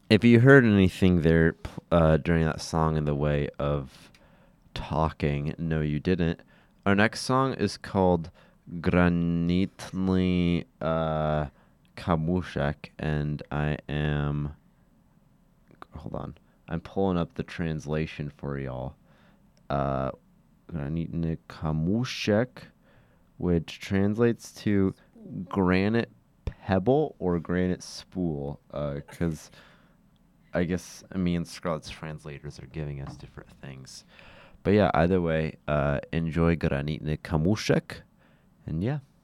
if you heard anything there during that song in the way of talking, no, you didn't. Our next song is called Granitny Kamushek, and I am. Hold on. I'm pulling up the translation for y'all. Uh, Granitny Kamushek, which translates to granite pebble or granite spool, because I guess me and Scarlett's translators are giving us different things. But yeah, either way, enjoy Granitny Kamushek, and yeah.